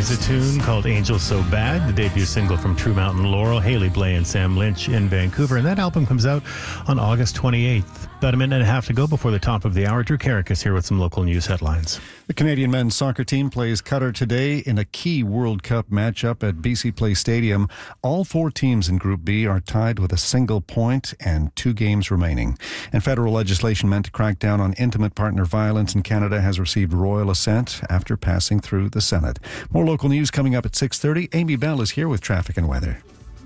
is a tune called Angel So Bad, the debut single from True Mountain Laurel, Haley Blay and Sam Lynch in Vancouver. And that album comes out on August 28th. About a minute and a half to go before the top of the hour. Drew Carrick is here with some local news headlines. The Canadian men's soccer team plays Qatar today in a key World Cup matchup at BC Place Stadium. All 4 teams in Group B are tied with a single point and 2 games remaining. And federal legislation meant to crack down on intimate partner violence in Canada has received royal assent after passing through the Senate. More local news coming up at 6:30. Amy Bell is here with traffic and weather.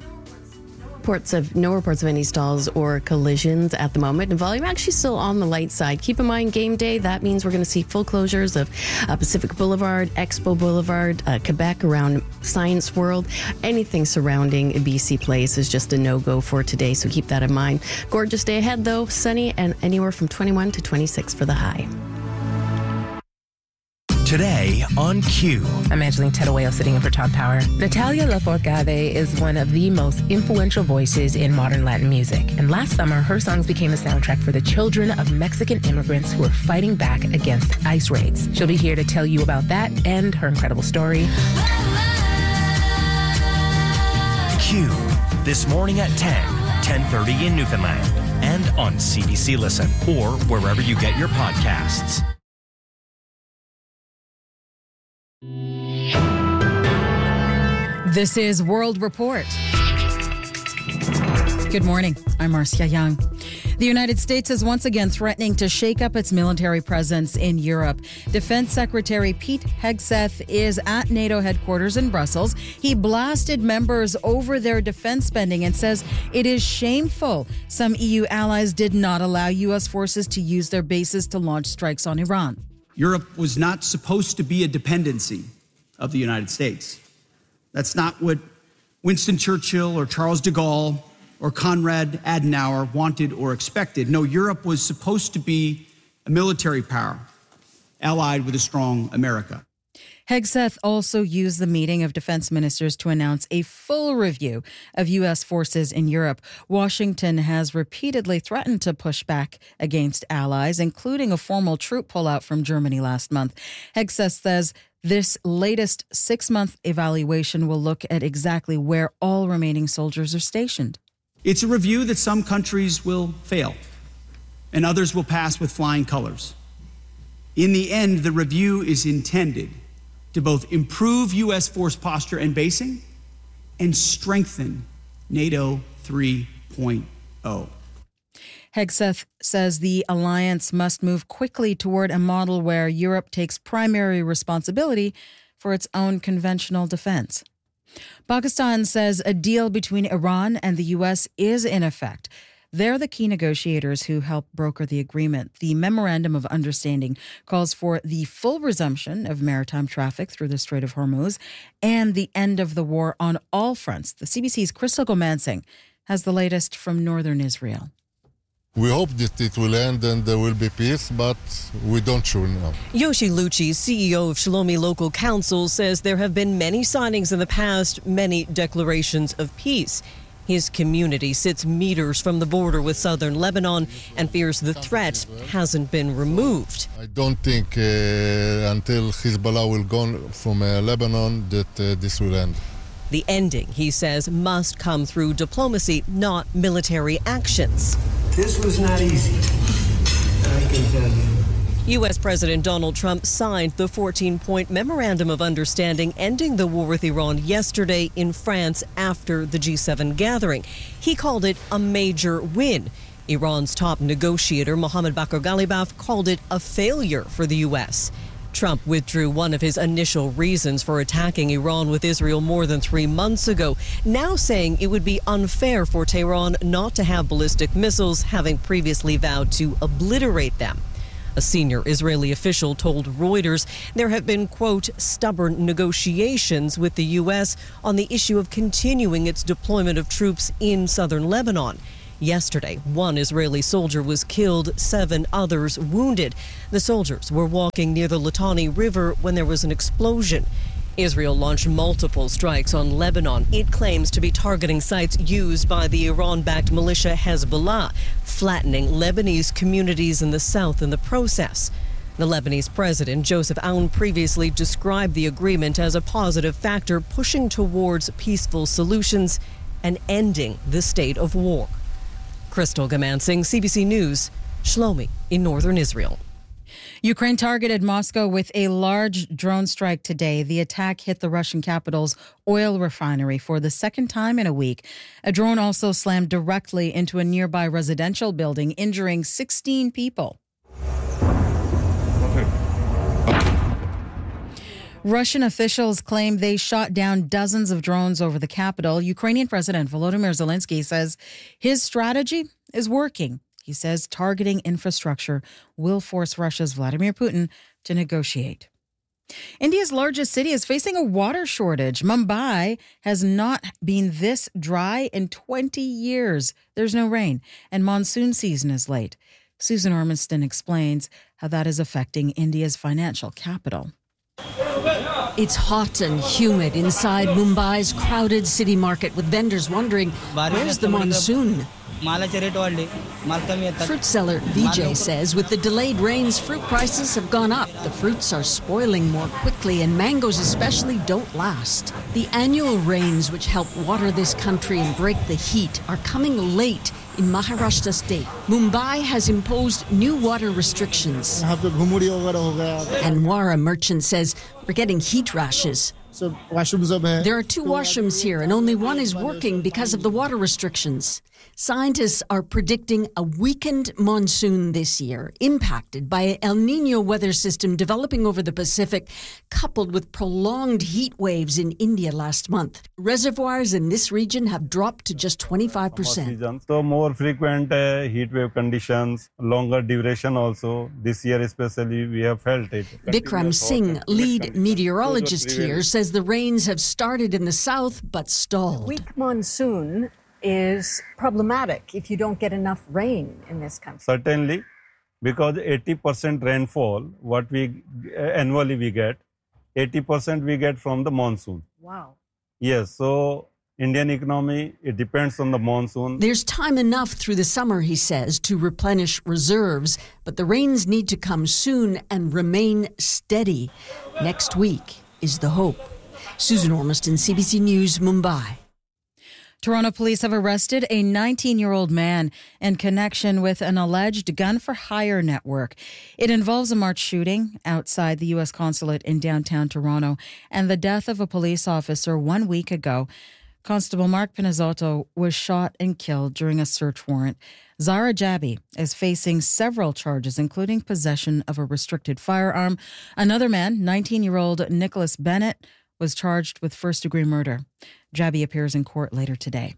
No reports of any stalls or collisions at the moment. And volume actually still on the light side. Keep in mind, game day, that means we're going to see full closures of Pacific Boulevard, Expo Boulevard, Quebec around Science World. Anything surrounding BC Place is just a no-go for today, so keep that in mind. Gorgeous day ahead, though. Sunny and anywhere from 21 to 26 for the high. Today on Q. I'm Angeline Tedowayo sitting in for Todd Power. Natalia Lafourcade is one of the most influential voices in modern Latin music. And last summer, her songs became the soundtrack for the children of Mexican immigrants who are fighting back against ICE raids. She'll be here to tell you about that and her incredible story. Q. This morning at 10:30 in Newfoundland. And on CBC Listen or wherever you get your podcasts. This is World Report. Good morning. I'm Marcia Young. The United States is once again threatening to shake up its military presence in Europe. Defense Secretary Pete Hegseth is at NATO headquarters in Brussels. He blasted members over their defense spending and says it is shameful some EU allies did not allow U.S. forces to use their bases to launch strikes on Iran. Europe was not supposed to be a dependency of the United States. That's not what Winston Churchill or Charles de Gaulle or Konrad Adenauer wanted or expected. No, Europe was supposed to be a military power allied with a strong America. Hegseth also used the meeting of defense ministers to announce a full review of U.S. forces in Europe. Washington has repeatedly threatened to push back against allies, including a formal troop pullout from Germany last month. Hegseth says this latest 6-month evaluation will look at exactly where all remaining soldiers are stationed. It's a review that some countries will fail and others will pass with flying colors. In the end, the review is intended to both improve U.S. force posture and basing and strengthen NATO 3.0. Hegseth says the alliance must move quickly toward a model where Europe takes primary responsibility for its own conventional defense. Pakistan says a deal between Iran and the U.S. is in effect. They're the key negotiators who helped broker the agreement. The Memorandum of Understanding calls for the full resumption of maritime traffic through the Strait of Hormuz and the end of the war on all fronts. The CBC's Crystal Gomansing has the latest from northern Israel. We hope that it will end and there will be peace, but we don't sure now. Yoshi Lucci, CEO of Shalomi Local Council, says there have been many signings in the past, many declarations of peace. His community sits meters from the border with southern Lebanon and fears the threat hasn't been removed. I don't think until Hezbollah will go from Lebanon that this will end. The ending, he says, must come through diplomacy, not military actions. This was not easy, I can tell you. U.S. President Donald Trump signed the 14-point Memorandum of Understanding ending the war with Iran yesterday in France after the G7 gathering. He called it a major win. Iran's top negotiator, Mohammad Bakr Ghalibaf, called it a failure for the U.S. Trump withdrew one of his initial reasons for attacking Iran with Israel more than 3 months ago, now saying it would be unfair for Tehran not to have ballistic missiles, having previously vowed to obliterate them. A senior Israeli official told Reuters there have been, quote, stubborn negotiations with the U.S. on the issue of continuing its deployment of troops in southern Lebanon. Yesterday, 1 Israeli soldier was killed, 7 others wounded. The soldiers were walking near the Litani River when there was an explosion. Israel launched multiple strikes on Lebanon. It claims to be targeting sites used by the Iran-backed militia Hezbollah, flattening Lebanese communities in the south in the process. The Lebanese president, Joseph Aoun, previously described the agreement as a positive factor pushing towards peaceful solutions and ending the state of war. Crystal Gamansing, CBC News, Shlomi in northern Israel. Ukraine targeted Moscow with a large drone strike today. The attack hit the Russian capital's oil refinery for the second time in a week. A drone also slammed directly into a nearby residential building, injuring 16 people. Russian officials claim they shot down dozens of drones over the capital. Ukrainian President Volodymyr Zelensky says his strategy is working. He says targeting infrastructure will force Russia's Vladimir Putin to negotiate. India's largest city is facing a water shortage. Mumbai has not been this dry in 20 years. There's no rain, and monsoon season is late. Susan Ormiston explains how that is affecting India's financial capital. It's hot and humid inside Mumbai's crowded city market, with vendors wondering, where's the monsoon? Fruit seller Vijay says with the delayed rains, fruit prices have gone up. The fruits are spoiling more quickly, and mangoes especially don't last. The annual rains, which help water this country and break the heat, are coming late in Maharashtra state. Mumbai has imposed new water restrictions. Anwar, a merchant, says we're getting heat rashes. There are 2 washrooms here, and only one is working because of the water restrictions. Scientists are predicting a weakened monsoon this year, impacted by an El Niño weather system developing over the Pacific, coupled with prolonged heat waves in India last month. Reservoirs in this region have dropped to just 25%. So more frequent heat wave conditions, longer duration also. This year especially we have felt it. Bikram Singh, lead meteorologist here, says the rains have started in the south but stalled. Weak monsoon is problematic if you don't get enough rain in this country. Certainly, because 80% rainfall, what we annually we get, 80% we get from the monsoon. Wow. Yes, so Indian economy, it depends on the monsoon. There's time enough through the summer, he says, to replenish reserves, but the rains need to come soon and remain steady. Next week is the hope. Susan Ormiston, CBC News, Mumbai. Toronto police have arrested a 19-year-old man in connection with an alleged gun-for-hire network. It involves a March shooting outside the U.S. consulate in downtown Toronto and the death of a police officer 1 week ago. Constable Mark Pinizzotto was shot and killed during a search warrant. Zara Jabi is facing several charges, including possession of a restricted firearm. Another man, 19-year-old Nicholas Bennett, was charged with first-degree murder. Jabi appears in court later today.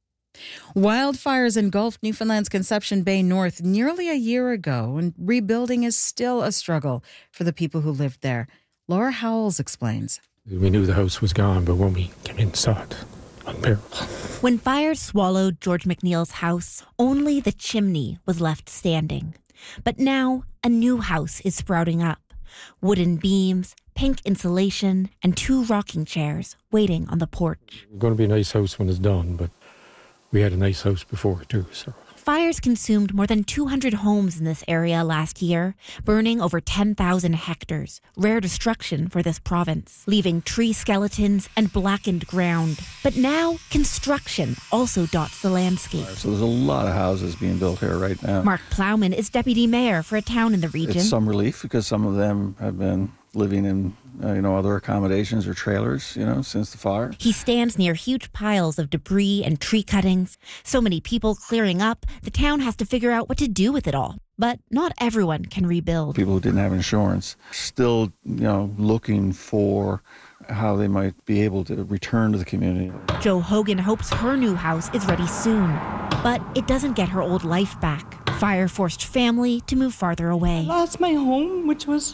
Wildfires engulfed Newfoundland's Conception Bay North nearly a year ago, and rebuilding is still a struggle for the people who lived there. Laura Howells explains. We knew the house was gone, but when we came in, saw it unbearable. When fires swallowed George McNeil's house, only the chimney was left standing. But now a new house is sprouting up. Wooden beams, pink insulation, and 2 rocking chairs waiting on the porch. It's going to be a nice house when it's done, but we had a nice house before too, so. Fires consumed more than 200 homes in this area last year, burning over 10,000 hectares, rare destruction for this province, leaving tree skeletons and blackened ground. But now, construction also dots the landscape. So there's a lot of houses being built here right now. Mark Plowman is deputy mayor for a town in the region. It's some relief because some of them have been living in other accommodations or trailers, since the fire. He stands near huge piles of debris and tree cuttings. So many people clearing up, the town has to figure out what to do with it all. But not everyone can rebuild. People who didn't have insurance still, looking for how they might be able to return to the community. Jo Hogan hopes her new house is ready soon, but it doesn't get her old life back. Fire forced family to move farther away. I lost my home, which was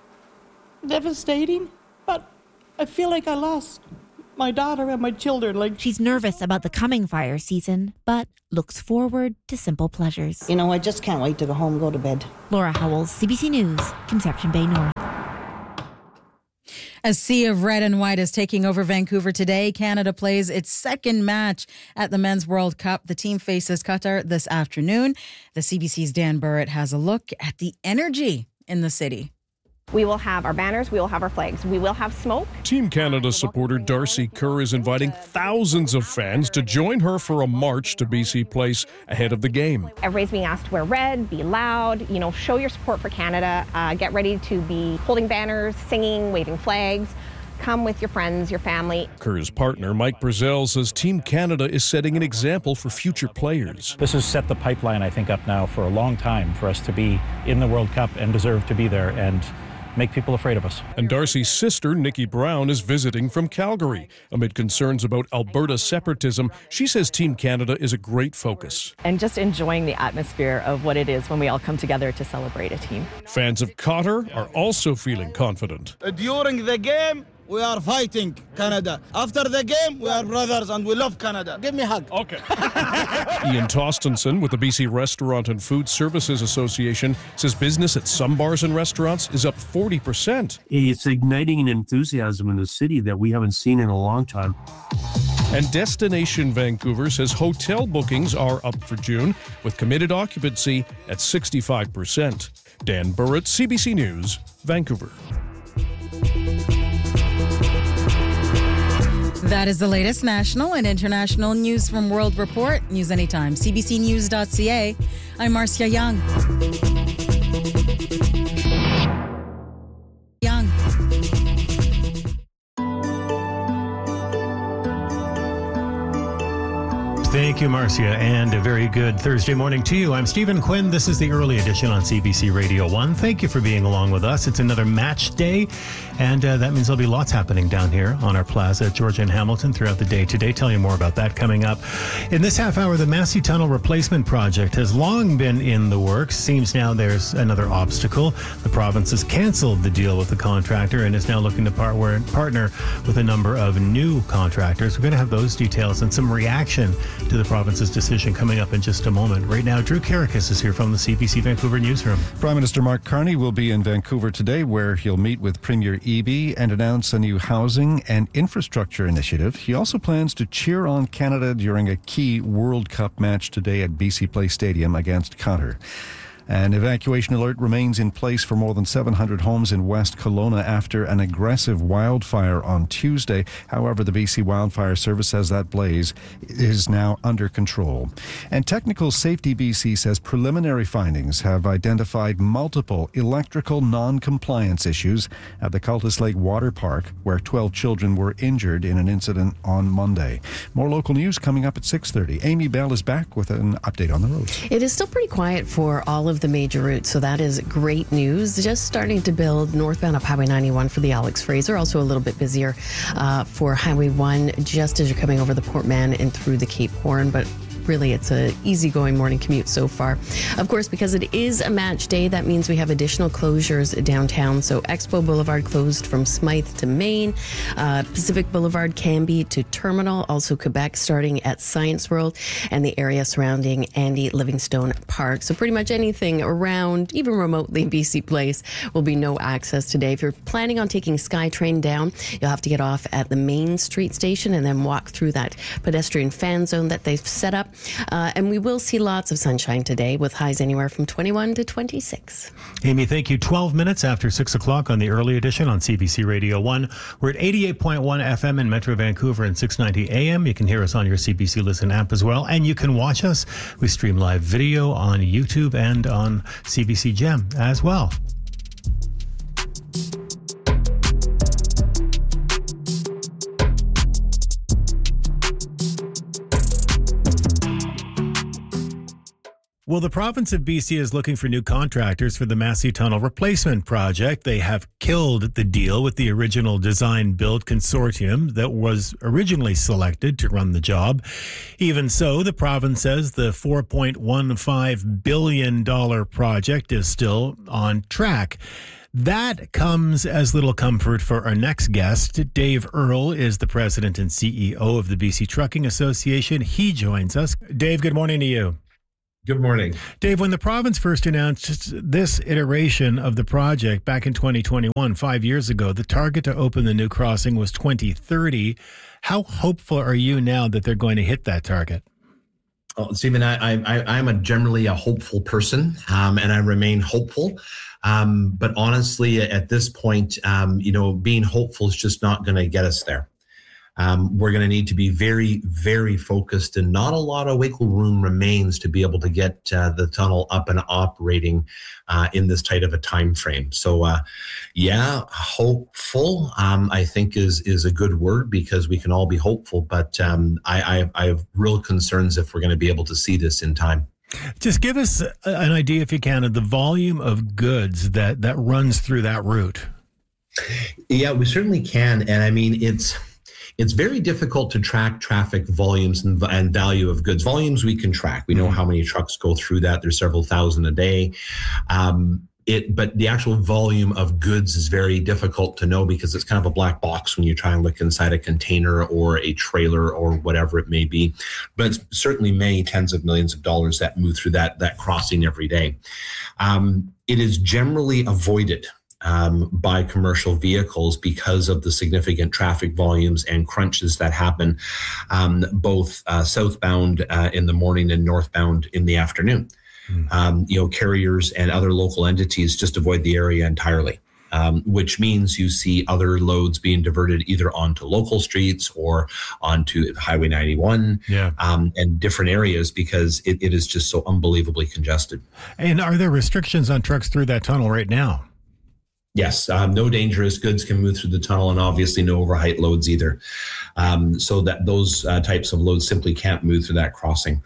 devastating, but I feel like I lost my daughter and my children. She's nervous about the coming fire season, but looks forward to simple pleasures. I just can't wait to go home and go to bed. Laura Howells, CBC News, Conception Bay North. A sea of red and white is taking over Vancouver today. Canada plays its second match at the Men's World Cup. The team faces Qatar this afternoon. The CBC's Dan Burrett has a look at the energy in the city. We will have our banners, we will have our flags, we will have smoke. Team Canada supporter Darcy Kerr is inviting thousands of fans to join her for a march to BC Place ahead of the game. Everybody's being asked to wear red, be loud, show your support for Canada, get ready to be holding banners, singing, waving flags. Come with your friends, your family. Kerr's partner, Mike Brazell, says Team Canada is setting an example for future players. This has set the pipeline, I think, up now for a long time for us to be in the World Cup and deserve to be there and make people afraid of us. And Darcy's sister, Nikki Brown, is visiting from Calgary. Amid concerns about Alberta separatism, she says Team Canada is a great focus. And just enjoying the atmosphere of what it is when we all come together to celebrate a team. Fans of Qatar are also feeling confident. During the game, we are fighting Canada. After the game, we are brothers and we love Canada. Give me a hug. Okay. Ian Tostenson with the BC Restaurant and Food Services Association says business at some bars and restaurants is up 40%. It's igniting an enthusiasm in the city that we haven't seen in a long time. And Destination Vancouver says hotel bookings are up for June, with committed occupancy at 65%. Dan Burrett, CBC News, Vancouver. That is the latest national and international news from World Report. News anytime, cbcnews.ca. I'm Marcia Young. Thank you, Marcia, and a very good Thursday morning to you. I'm Stephen Quinn. This is the early edition on CBC Radio 1. Thank you for being along with us. It's another match day, and that means there'll be lots happening down here on our plaza at Georgia and Hamilton throughout the day today. Tell you more about that coming up. In this half hour, the Massey Tunnel Replacement Project has long been in the works. Seems now there's another obstacle. The province has canceled the deal with the contractor and is now looking to partner with a number of new contractors. We're going to have those details and some reaction to the province's decision coming up in just a moment. Right now, Drew Karakis is here from the CBC Vancouver newsroom. Prime Minister Mark Carney will be in Vancouver today, where he'll meet with Premier Eby and announce a new housing and infrastructure initiative. He also plans to cheer on Canada during a key World Cup match today at BC Place Stadium against Qatar. An evacuation alert remains in place for more than 700 homes in West Kelowna after an aggressive wildfire on Tuesday. However, the BC Wildfire Service says that blaze is now under control. And Technical Safety BC says preliminary findings have identified multiple electrical non-compliance issues at the Cultus Lake Water Park, where 12 children were injured in an incident on Monday. More local news coming up at 6:30. Amy Bell is back with an update on the roads. It is still pretty quiet for all of the major routes, so that is great news. Just starting to build northbound up Highway 91 for the Alex Fraser. Also a little bit busier for Highway 1 just as you're coming over the Port Mann and through the Cape Horn, but really it's a easygoing morning commute so far. Of course, because it is a match day, that means we have additional closures downtown. So Expo Boulevard closed from Smythe to Main, Pacific Boulevard, Cambie to Terminal, also Quebec starting at Science World, and the area surrounding Andy Livingstone Park. So pretty much anything around, even remotely BC Place, will be no access today. If you're planning on taking SkyTrain down, you'll have to get off at the Main Street station and then walk through that pedestrian fan zone that they've set up. And we will see lots of sunshine today with highs anywhere from 21 to 26. Amy, thank you. 12 minutes after 6 o'clock on the early edition on CBC Radio 1. We're at 88.1 FM in Metro Vancouver and 690 AM. You can hear us on your CBC Listen app as well. And you can watch us. We stream live video on YouTube and on CBC Gem as well. Well, the province of BC is looking for new contractors for the Massey Tunnel Replacement Project. They have killed the deal with the original design-build consortium that was originally selected to run the job. Even so, the province says the $4.15 billion project is still on track. That comes as little comfort for our next guest. Dave Earle is the president and CEO of the BC Trucking Association. He joins us. Dave, good morning to you. Good morning. Dave, when the province first announced this iteration of the project back in 2021, 5 years ago, the target to open the new crossing was 2030. How hopeful are you now that they're going to hit that target? Oh, Stephen, I'm generally a hopeful person, and I remain hopeful. But honestly, at this point, being hopeful is just not going to get us there. We're going to need to be very, very focused, and not a lot of wiggle room remains to be able to get the tunnel up and operating in this tight of a time frame. So, hopeful, I think is a good word, because we can all be hopeful. But I have real concerns if we're going to be able to see this in time. Just give us an idea, if you can, of the volume of goods that runs through that route. Yeah, we certainly can. And I mean, it's very difficult to track traffic volumes and value of goods. Volumes we can track. We know how many trucks go through that. There's several thousand a day. But the actual volume of goods is very difficult to know, because it's kind of a black box when you try and look inside a container or a trailer or whatever it may be. But it's certainly many tens of millions of dollars that move through that crossing every day. It is generally avoided by commercial vehicles because of the significant traffic volumes and crunches that happen both southbound in the morning and northbound in the afternoon. Carriers and other local entities just avoid the area entirely, which means you see other loads being diverted either onto local streets or onto Highway 91 and different areas, because it is just so unbelievably congested. And are there restrictions on trucks through that tunnel right now? Yes, no dangerous goods can move through the tunnel, and obviously no overheight loads either. So that those types of loads simply can't move through that crossing.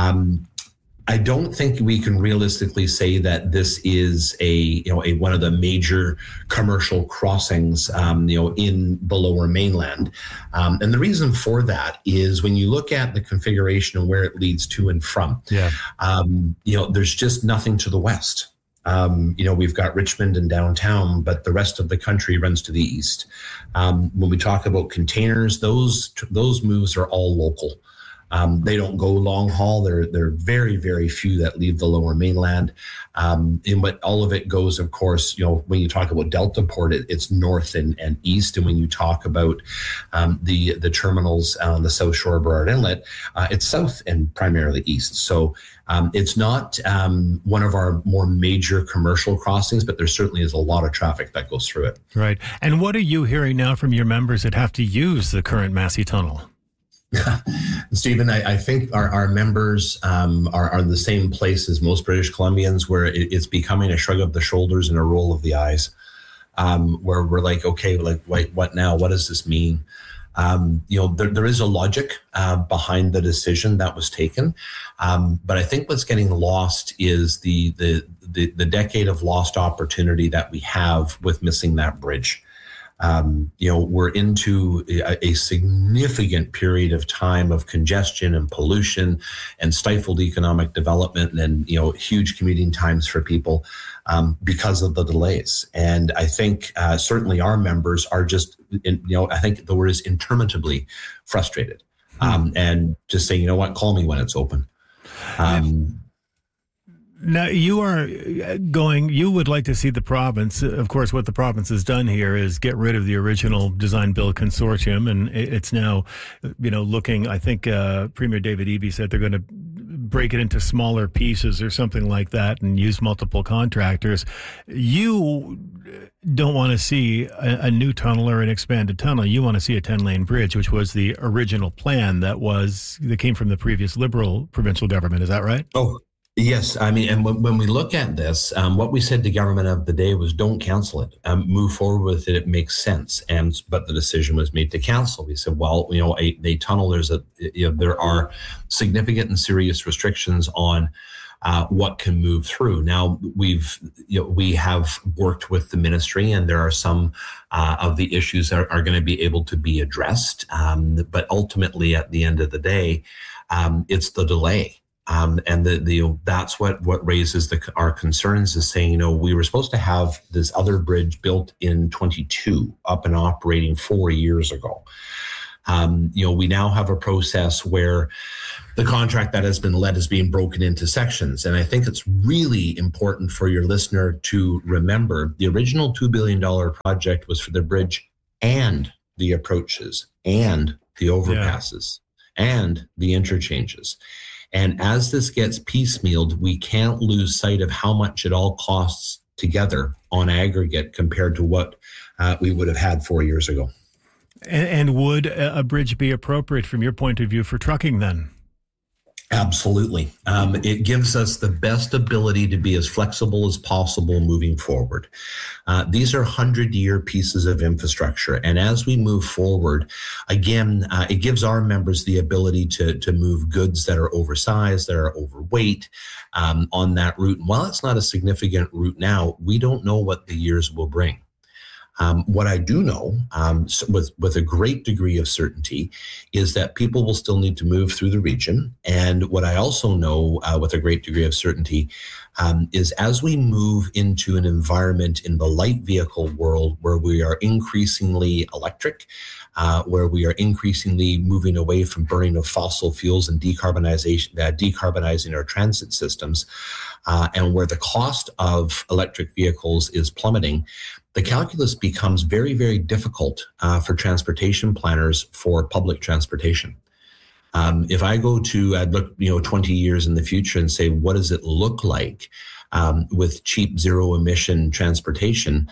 I don't think we can realistically say that this is a one of the major commercial crossings, in the Lower Mainland. And the reason for that is when you look at the configuration and where it leads to and from, there's just nothing to the west. We've got Richmond and downtown, but the rest of the country runs to the east. When we talk about containers, those moves are all local. They don't go long haul. There are very, very few that leave the Lower Mainland. But all of it goes, of course, when you talk about Delta Port, it's north and east. And when you talk about the terminals on the South Shore of Burrard Inlet, it's south and primarily east. So it's not one of our more major commercial crossings, but there certainly is a lot of traffic that goes through it. Right. And what are you hearing now from your members that have to use the current Massey Tunnel? Stephen, I think our members are in the same place as most British Columbians, where it's becoming a shrug of the shoulders and a roll of the eyes, where we're like, okay, like what now? What does this mean? There is a logic behind the decision that was taken, but I think what's getting lost is the decade of lost opportunity that we have with missing that bridge. We're into a significant period of time of congestion and pollution and stifled economic development and, huge commuting times for people because of the delays. And I think certainly our members are just, I think the word is interminably frustrated and just saying, call me when it's open. Now, you would like to see the province, of course, what the province has done here is get rid of the original design build consortium. And it's now, looking, I think Premier David Eby said they're going to break it into smaller pieces or something like that and use multiple contractors. You don't want to see a new tunnel or an expanded tunnel. You want to see a 10-lane bridge, which was the original plan that came from the previous Liberal provincial government. Is that right? Oh, yes. I mean, and when we look at this, what we said to government of the day was don't cancel it. Move forward with it. It makes sense. But the decision was made to cancel. We said, well, a tunnel, there are significant and serious restrictions on what can move through. Now, we have worked with the ministry, and there are some of the issues that are going to be able to be addressed. But ultimately, at the end of the day, it's the delay. And that's what raises our concerns, is saying, we were supposed to have this other bridge built in 22 up and operating 4 years ago. We now have a process where the contract that has been let is being broken into sections. And I think it's really important for your listener to remember the original $2 billion project was for the bridge and the approaches and the overpasses and the interchanges. And as this gets piecemealed, we can't lose sight of how much it all costs together on aggregate compared to what we would have had 4 years ago. And would a bridge be appropriate from your point of view for trucking then? Absolutely. It gives us the best ability to be as flexible as possible moving forward. These are 100-year pieces of infrastructure. And as we move forward, again, it gives our members the ability to move goods that are oversized, that are overweight on that route. And while it's not a significant route now, we don't know what the years will bring. What I do know with a great degree of certainty is that people will still need to move through the region. And what I also know with a great degree of certainty is as we move into an environment in the light vehicle world where we are increasingly electric, where we are increasingly moving away from burning of fossil fuels and decarbonizing our transit systems, and where the cost of electric vehicles is plummeting, the calculus becomes very, very difficult for transportation planners for public transportation. If I go to look 20 years in the future and say, what does it look like with cheap zero emission transportation,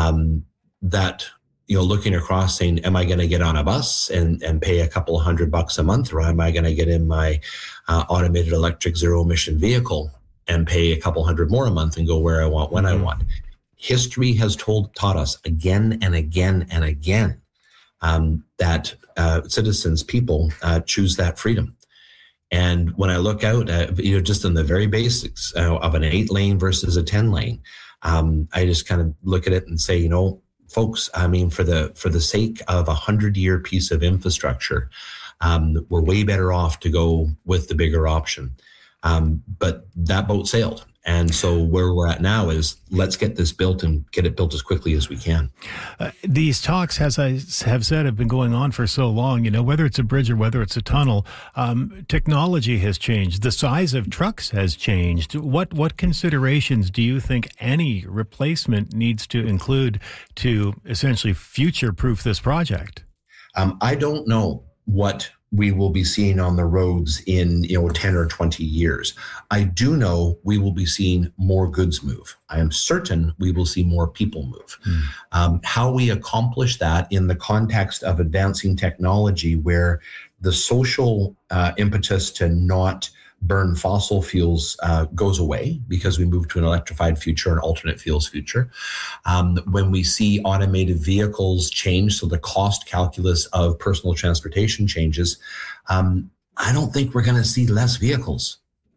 that looking across saying, am I going to get on a bus and pay a couple of $100 a month, or am I going to get in my automated electric zero emission vehicle and pay a couple $100 more a month and go where I want, when I want? History has taught us again and again and again that citizens, people choose that freedom. And when I look out at, just in the very basics of an 8-lane versus a 10-lane, I just kind of look at it and say, folks, I mean, for the sake of a 100-year piece of infrastructure, we're way better off to go with the bigger option. But that boat sailed. And so where we're at now is let's get this built and get it built as quickly as we can. These talks, as I have said, have been going on for so long. Whether it's a bridge or whether it's a tunnel, technology has changed. The size of trucks has changed. What considerations do you think any replacement needs to include to essentially future-proof this project? I don't know what we will be seeing on the roads in 10 or 20 years. I do know we will be seeing more goods move. I am certain we will see more people move. How we accomplish that in the context of advancing technology where the social impetus to not burn fossil fuels goes away because we move to an electrified future, an alternate fuels future. When we see automated vehicles change, so the cost calculus of personal transportation changes, I don't think we're going to see less vehicles.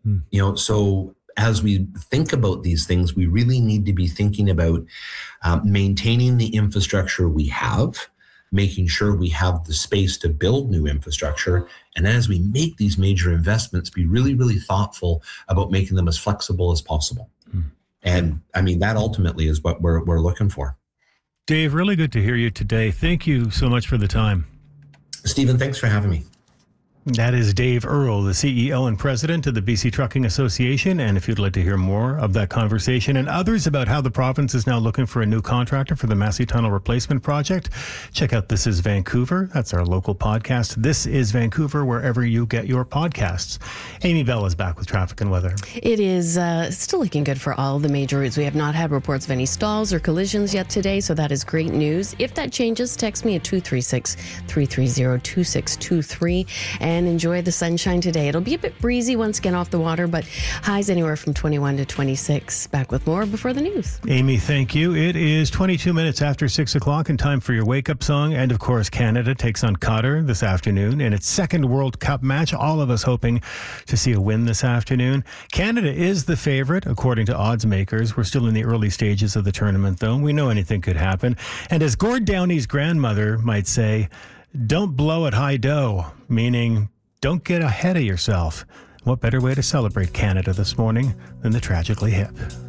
So as we think about these things, we really need to be thinking about maintaining the infrastructure we have, making sure we have the space to build new infrastructure. And as we make these major investments, be really, really thoughtful about making them as flexible as possible. And I mean, that ultimately is what we're looking for. Dave, really good to hear you today. Thank you so much for the time. Stephen, thanks for having me. That is Dave Earle, the CEO and president of the BC Trucking Association. And if you'd like to hear more of that conversation and others about how the province is now looking for a new contractor for the Massey Tunnel Replacement Project, check out This Is Vancouver. That's our local podcast. This is Vancouver, wherever you get your podcasts. Amy Bell is back with traffic and weather. It is still looking good for all the major routes. We have not had reports of any stalls or collisions yet today, so that is great news. If that changes, text me at 236-330-2623. And enjoy the sunshine today. It'll be a bit breezy once again off the water, but highs anywhere from 21 to 26. Back with more before the news. Amy, thank you. It is 22 minutes after 6 o'clock and time for your wake-up song. And, of course, Canada takes on Qatar this afternoon in its second World Cup match. All of us hoping to see a win this afternoon. Canada is the favorite, according to odds makers. We're still in the early stages of the tournament, though. We know anything could happen. And as Gord Downey's grandmother might say, don't blow at high dough, meaning don't get ahead of yourself. What better way to celebrate Canada this morning than the Tragically Hip?